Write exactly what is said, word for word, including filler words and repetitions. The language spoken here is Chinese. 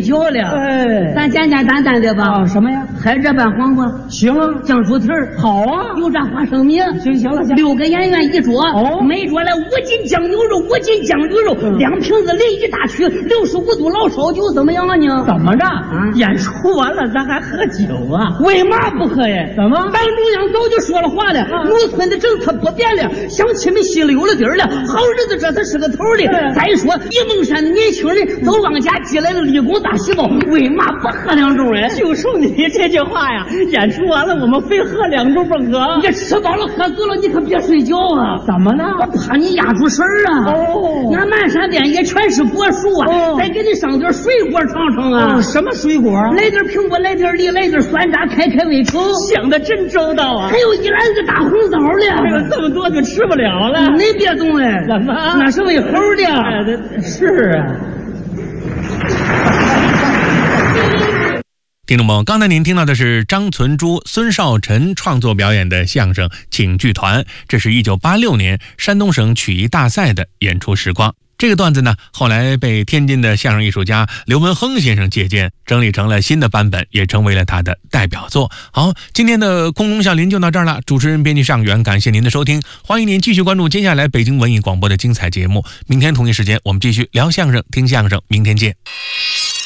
觉了。 哎， 咱简简单单的吧。 啊，什么呀？ 海蜇拌黄瓜， 行啊， 酱猪蹄儿， 好啊， 油炸花生米， 行行了，行。 六个演员一桌， 哦， 每桌来五斤酱牛肉，五斤酱驴肉，嗯、两瓶子临沂大曲，六十五度老烧酒，怎么样啊你？ 怎么着？啊，演出完了咱还喝酒啊？ 为嘛不喝呀？ 怎么？ 党中央早就说了话了，啊、农村的政策不变了，乡亲们心里有了底儿了，好日子这才是个头的。再说沂蒙山的年轻人都往家积来了立功大喜报，为嘛不喝两盅哎？ 就说你这句话呀，演出完了我们非喝两盅不可。 你吃饱了喝足了，你可别睡觉啊！ 怎么呢？ 我怕你压出神儿啊！ 哦， 俺漫山遍野全是果树啊，哦、再给你上点水果尝尝啊！ 哦、什么水果？ 来点苹果，来点梨，来点酸榨，开开胃口。 想的真周到啊！ 还有一篮子大红枣了， 这个这么多就吃不了了。 你别动哎！ 怎么？ 那是喂猴的。 哎、是啊。 听众朋友，刚才您听到的是张存珠、孙少晨创作表演的相声《请剧团》，这是一九八六年山东省曲艺大赛的演出时光。这个段子呢，后来被天津的相声艺术家刘文亨先生借鉴，整理成了新的版本，也成为了他的代表作。好，今天的空中笑林就到这儿了。主持人编辑尚元，感谢您的收听，欢迎您继续关注接下来北京文艺广播的精彩节目。明天同一时间，我们继续聊相声、听相声，明天见。